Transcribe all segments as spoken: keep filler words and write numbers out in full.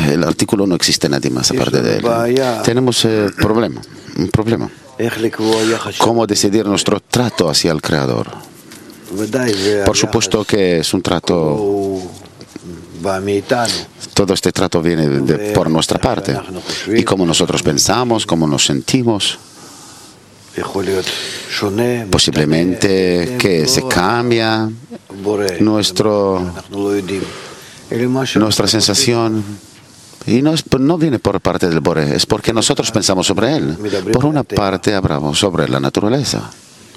el artículo no existe nadie más aparte de él. Tenemos eh, problema, un problema. ¿Cómo decidir nuestro trato hacia el Creador? Por supuesto que es un trato. Todo este trato viene de, por nuestra parte. Y cómo nosotros pensamos, cómo nos sentimos. Posiblemente que se cambia nuestro, nuestra sensación. Y no, es, no viene por parte del Boré, es porque nosotros pensamos sobre él. Por una parte hablamos sobre la naturaleza,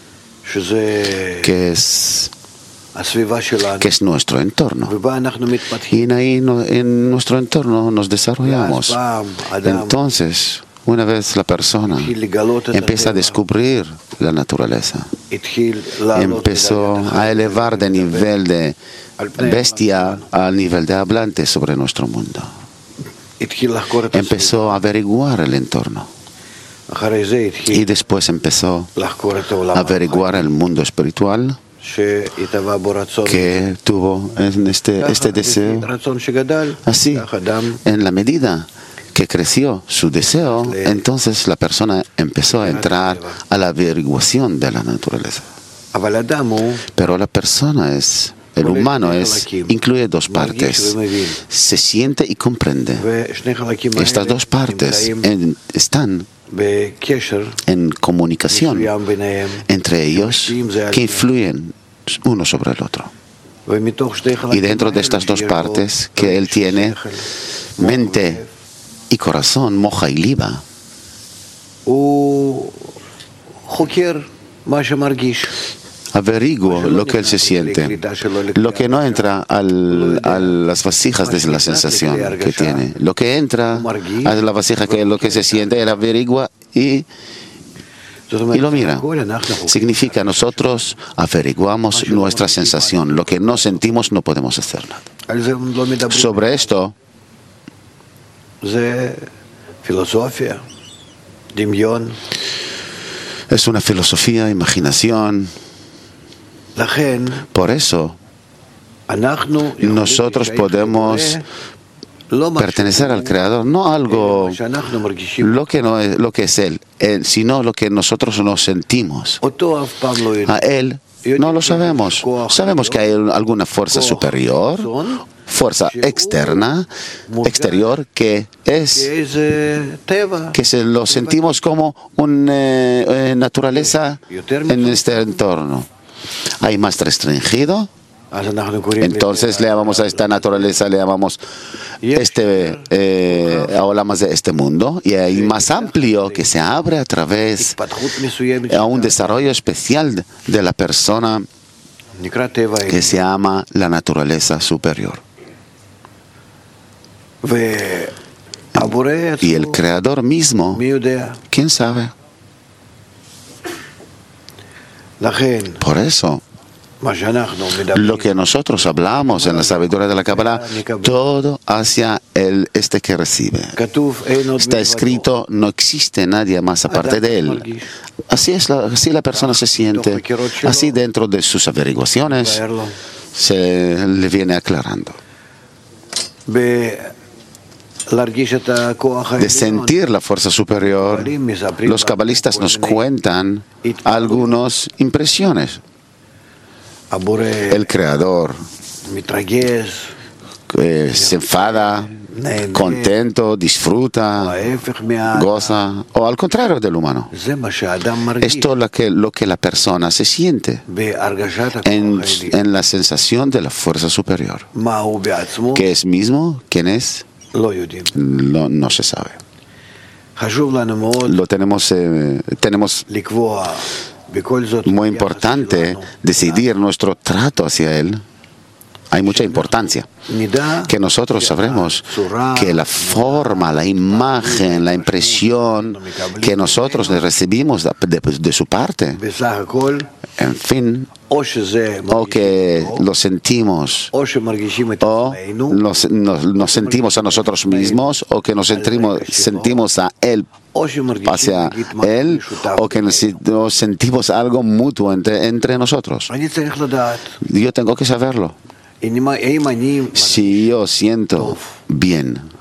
que es, que es nuestro entorno. Y en ahí no, en nuestro entorno nos desarrollamos. Entonces, una vez la persona empieza a descubrir la naturaleza, empezó a elevar de nivel de bestia a nivel de hablante sobre nuestro mundo. Empezó a averiguar el entorno. Y después empezó a averiguar el mundo espiritual que tuvo en este, este deseo. Así, en la medida que creció su deseo, entonces la persona empezó a entrar a la averiguación de la naturaleza. Pero la persona es, el humano es, incluye dos partes. Se siente y comprende. Estas dos partes en, están en comunicación entre ellos que influyen uno sobre el otro. Y dentro de estas dos partes que él tiene, mente y corazón, moja y liba, averiguo lo que él se siente, lo que no entra al, a las vasijas de la sensación que tiene. Lo que entra a la vasija, que es lo que se siente, él averigua y, y lo mira. Significa, nosotros averiguamos nuestra sensación. Lo que no sentimos no podemos hacer nada. Sobre esto, es una filosofía, imaginación. Por eso, nosotros podemos pertenecer al Creador, no algo lo que, no es, lo que es Él, él, sino lo que nosotros nos sentimos. A Él no lo sabemos. Sabemos que hay alguna fuerza superior, fuerza externa, exterior, que es que se lo sentimos como una eh, naturaleza en este entorno. Hay más restringido, entonces le llamamos a esta naturaleza, le llamamos este, eh, hablamos de este mundo, y hay más amplio que se abre a través a un desarrollo especial de la persona que se llama la naturaleza superior. Y el Creador mismo, ¿quién sabe? Por eso, lo que nosotros hablamos en la sabiduría de la Kabbalah, todo hacia el este que recibe. Está escrito, no existe nadie más aparte de él. Así es, la, así la persona se siente, así dentro de sus averiguaciones se le viene aclarando. De sentir la fuerza superior, los cabalistas nos cuentan algunas impresiones. El Creador eh, se enfada, contento, disfruta, goza, o al contrario del humano. Esto es lo que, lo que la persona se siente en, en la sensación de la fuerza superior. ¿Qué es mismo? ¿Quién es? No, no se sabe. Lo tenemos, eh, tenemos muy importante decidir nuestro trato hacia él. Hay mucha importancia que nosotros sabremos que la forma, la imagen, la impresión que nosotros recibimos de, de, de su parte, en fin, o que lo sentimos, o nos, nos, nos sentimos a nosotros mismos, o que nos sentimos, sentimos a él hacia él, o que nos, nos sentimos algo mutuo entre, entre nosotros. Yo tengo que saberlo. Si yo siento bien